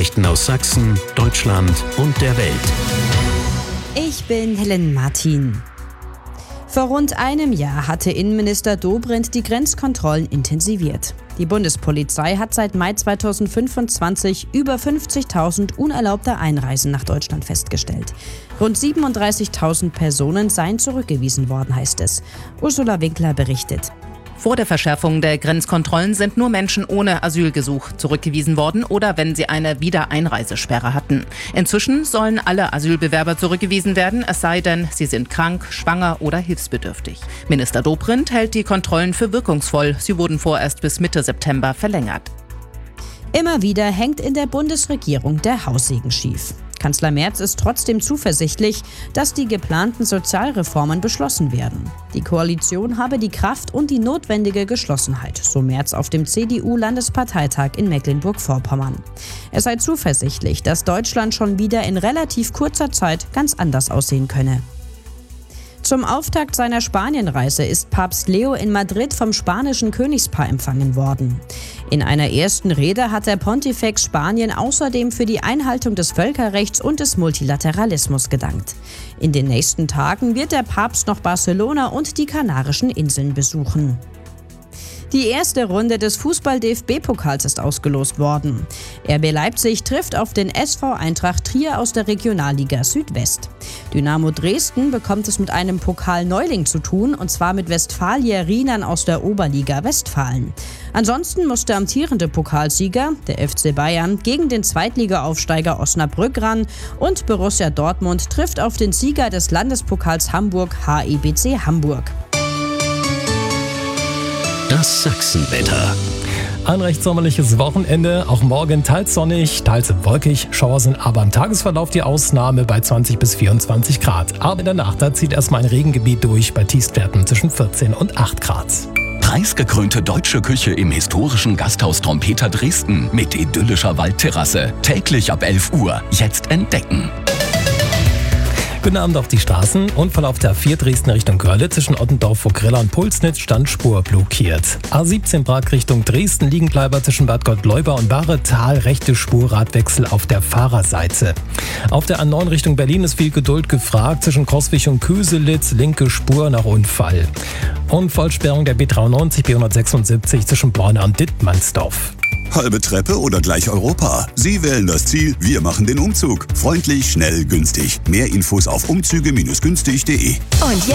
Nachrichten aus Sachsen, Deutschland und der Welt. Ich bin Helen Martin. Vor rund einem Jahr hatte Innenminister Dobrindt die Grenzkontrollen intensiviert. Die Bundespolizei hat seit Mai 2025 über 50.000 unerlaubte Einreisen nach Deutschland festgestellt. Rund 37.000 Personen seien zurückgewiesen worden, heißt es. Ursula Winkler berichtet. Vor der Verschärfung der Grenzkontrollen sind nur Menschen ohne Asylgesuch zurückgewiesen worden oder wenn sie eine Wiedereinreisesperre hatten. Inzwischen sollen alle Asylbewerber zurückgewiesen werden, es sei denn, sie sind krank, schwanger oder hilfsbedürftig. Minister Dobrindt hält die Kontrollen für wirkungsvoll. Sie wurden vorerst bis Mitte September verlängert. Immer wieder hängt in der Bundesregierung der Haussegen schief. Kanzler Merz ist trotzdem zuversichtlich, dass die geplanten Sozialreformen beschlossen werden. Die Koalition habe die Kraft und die notwendige Geschlossenheit, so Merz auf dem CDU-Landesparteitag in Mecklenburg-Vorpommern. Er sei zuversichtlich, dass Deutschland schon wieder in relativ kurzer Zeit ganz anders aussehen könne. Zum Auftakt seiner Spanienreise ist Papst Leo in Madrid vom spanischen Königspaar empfangen worden. In einer ersten Rede hat der Pontifex Spanien außerdem für die Einhaltung des Völkerrechts und des Multilateralismus gedankt. In den nächsten Tagen wird der Papst noch Barcelona und die Kanarischen Inseln besuchen. Die erste Runde des Fußball-DFB-Pokals ist ausgelost worden. RB Leipzig trifft auf den SV Eintracht Trier aus der Regionalliga Südwest. Dynamo Dresden bekommt es mit einem Pokalneuling zu tun, und zwar mit Westfalia Rienern aus der Oberliga Westfalen. Ansonsten muss der amtierende Pokalsieger, der FC Bayern, gegen den Zweitliga-Aufsteiger Osnabrück ran und Borussia Dortmund trifft auf den Sieger des Landespokals Hamburg, HIBC Hamburg. Das Sachsenwetter. Ein recht sommerliches Wochenende, auch morgen teils sonnig, teils wolkig, Schauer sind aber im Tagesverlauf die Ausnahme bei 20 bis 24 Grad. Aber in der Nacht, da zieht erstmal ein Regengebiet durch bei Tiefstwerten zwischen 14 und 8 Grad. Preisgekrönte deutsche Küche im historischen Gasthaus Trompeter Dresden mit idyllischer Waldterrasse. Täglich ab 11 Uhr. Jetzt entdecken. Guten Abend auf die Straßen. Unfall auf der A4 Dresden Richtung Görlitz zwischen Ottendorf, Vogrilla und Pulsnitz, Standspur blockiert. A17 Prag Richtung Dresden, Liegenbleiber zwischen Bad Gottleuba und Bahretal, rechte Spur, Radwechsel auf der Fahrerseite. Auf der A9 Richtung Berlin ist viel Geduld gefragt, zwischen Coswig und Köselitz, linke Spur nach Unfall. Und Vollsperrung der B93, B176 zwischen Borna und Dittmannsdorf. Halbe Treppe oder gleich Europa? Sie wählen das Ziel, wir machen den Umzug. Freundlich, schnell, günstig. Mehr Infos auf umzüge-günstig.de. Und